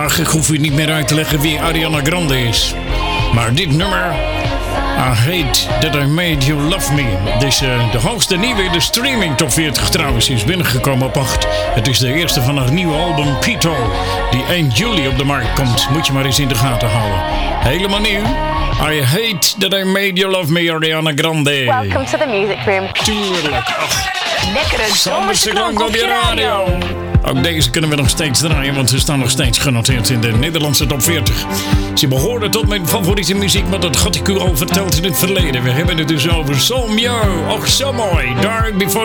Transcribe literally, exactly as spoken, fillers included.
Ach, ik hoef u niet meer uit te leggen wie Ariana Grande is. Maar dit nummer... I Hate That I Made You Love Me. Het is uh, de hoogste nieuwe in de streaming top veertig trouwens. Is binnengekomen op acht. Het is de eerste van haar nieuwe album Pito. Die eind juli op de markt komt. Moet je maar eens in de gaten houden. Helemaal nieuw. I Hate That I Made You Love Me, Ariana Grande. Welcome to the Music Room. Tuurlijk. Ach. Lekkere zomerse klank op je radio. Ook deze kunnen we nog steeds draaien, want ze staan nog steeds genoteerd in de Nederlandse top veertig. Ze behoren tot mijn favoriete muziek, maar dat had ik u al verteld in het verleden. We hebben het dus over Somyo. Och, zo mooi. Dark Before